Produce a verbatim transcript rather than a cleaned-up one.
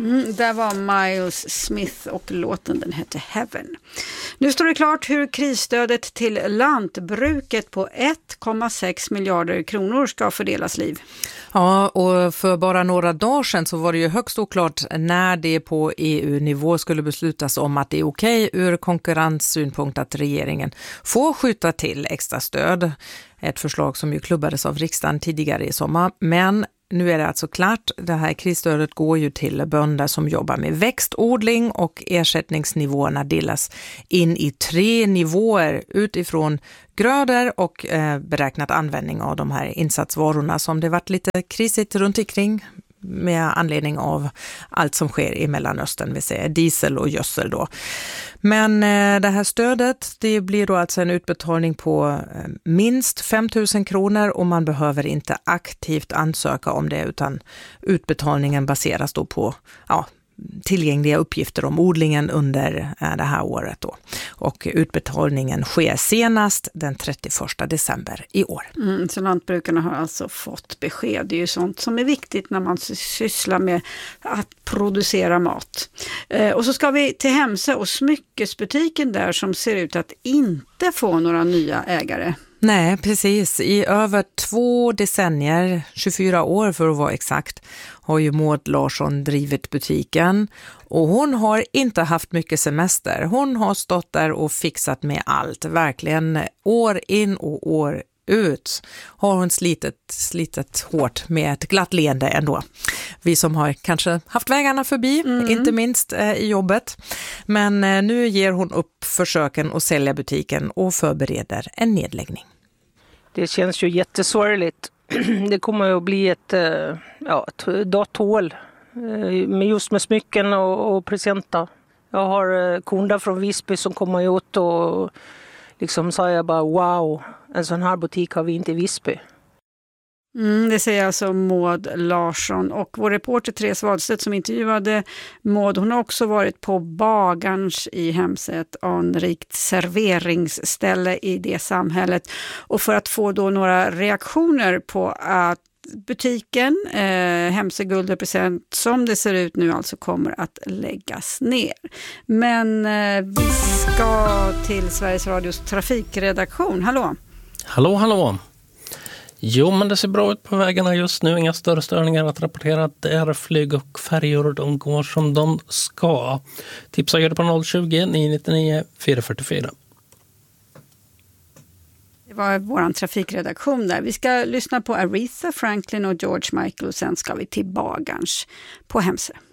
Mm, där var Miles Smith och låten den hette Heaven. Nu står det klart hur krisstödet till lantbruket på ett komma sex miljarder kronor ska fördelas, Liv. Ja, och för bara några dagar sedan så var det ju högst oklart när det på E U-nivå skulle beslutas om att det är okej ur konkurrenssynpunkt att regeringen får skjuta till extra stöd. Ett förslag som ju klubbades av riksdagen tidigare i sommar, men nu är det alltså klart. Det här krisstödet går ju till bönder som jobbar med växtodling och ersättningsnivåerna delas in i tre nivåer utifrån grödor och eh, beräknat användning av de här insatsvarorna som det varit lite krisigt runt omkring med anledning av allt som sker i Mellanöstern, vill säga diesel och gödsel då. Men eh, det här stödet, det blir då alltså en utbetalning på eh, minst fem tusen kronor och man behöver inte aktivt ansöka om det, utan utbetalningen baseras då på ja, tillgängliga uppgifter om odlingen under eh, det här året då. Och utbetalningen sker senast den trettioförsta december i år. Mm, så lantbrukarna har alltså fått besked. Det är ju sånt som är viktigt när man sysslar med att producera mat. Eh, och så ska vi till Hemse och smyckesbutiken där som ser ut att inte få några nya ägare. Nej, precis. I över två decennier, tjugofyra år för att vara exakt, har ju Maud Larsson drivit butiken. Och hon har inte haft mycket semester. Hon har stått där och fixat med allt. Verkligen år in och år ut har hon slitit, slitit hårt med ett glatt leende ändå. Vi som har kanske haft vägarna förbi, mm. inte minst eh, i jobbet. Men eh, nu ger hon upp försöken att sälja butiken och förbereder en nedläggning. Det känns ju jättesorgligt. Det kommer ju att bli ett, eh, ja, ett dött hål eh, med just med smycken och, och presenter. Jag har eh, kunder från Visby som kommer ut och liksom säger bara wow, en sån här butik har vi inte i Visby. Mm, det säger alltså Maud Larsson, och vår reporter Therese Wadstedt som intervjuade Maud, hon har också varit på Bagarns i Hemse, ett anrikt serveringsställe i det samhället, och för att få då några reaktioner på att butiken eh, Hemse Guldrepresent som det ser ut nu alltså kommer att läggas ner. Men eh, vi ska till Sveriges Radios trafikredaktion. Hallå? Hallå, hallå. Jo, men det ser bra ut på vägarna just nu. Inga större störningar att rapportera. Det är flyg och färjor. De går som de ska. Tipsa gör det på noll tjugo, nio nittionio, fyra fyrtiofyra. Det var vår trafikredaktion där. Vi ska lyssna på Aretha Franklin och George Michael och sen ska vi till Bagarns på Hemse.